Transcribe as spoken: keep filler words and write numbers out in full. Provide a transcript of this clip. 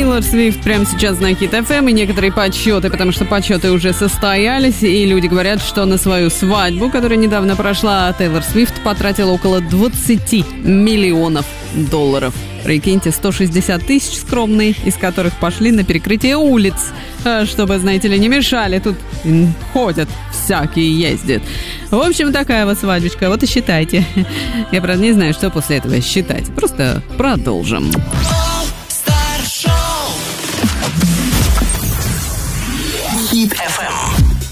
Тейлор Свифт прямо сейчас на Хит эф эм, и некоторые подсчеты, потому что подсчеты уже состоялись, и люди говорят, что на свою свадьбу, которая недавно прошла, Тейлор Свифт потратила около двадцать миллионов долларов. Прикиньте, сто шестьдесят тысяч скромные, из которых пошли на перекрытие улиц, чтобы, знаете ли, не мешали. Тут ходят всякие, ездят. В общем, такая вот свадьбочка. Вот и считайте. Я, правда, не знаю, что после этого считать. Просто продолжим.